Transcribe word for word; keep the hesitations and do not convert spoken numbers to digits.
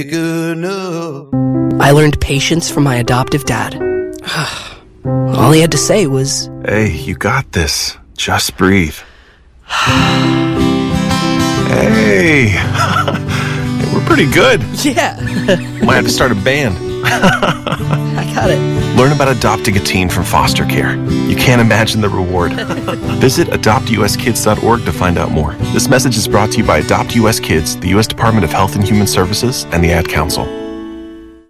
Good enough. I learned patience from my adoptive dad. All he had to say was, "Hey, you got this. Just breathe." Hey, we're pretty good. yeah, Might have to start a band. I got it. Learn about adopting a teen from foster care. You can't imagine the reward. Visit adopt u s kids dot org to find out more. This message is brought to you by Adopt U S Kids, the U S Department of Health and Human Services, and the Ad Council.